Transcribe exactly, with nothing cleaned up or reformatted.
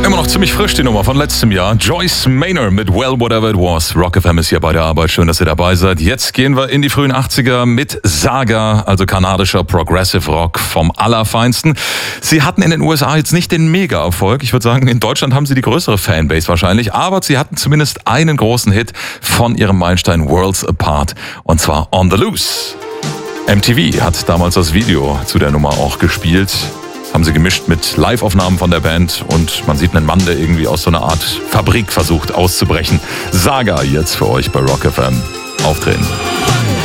Immer noch ziemlich frisch die Nummer von letztem Jahr. Joyce Maynor mit Well Whatever It Was. Rock F M ist hier bei der Arbeit. Schön, dass ihr dabei seid. Jetzt gehen wir in die frühen achtziger mit Saga, also kanadischer Progressive Rock vom Allerfeinsten. Sie hatten in den U S A jetzt nicht den Mega-Erfolg. Ich würde sagen, in Deutschland haben sie die größere Fanbase wahrscheinlich. Aber sie hatten zumindest einen großen Hit von ihrem Meilenstein Worlds Apart. Und zwar On the Loose. M T V hat damals das Video zu der Nummer auch gespielt. Haben sie gemischt mit Live-Aufnahmen von der Band und man sieht einen Mann, der irgendwie aus so einer Art Fabrik versucht auszubrechen. Saga jetzt für euch bei Rock F M. Auftreten.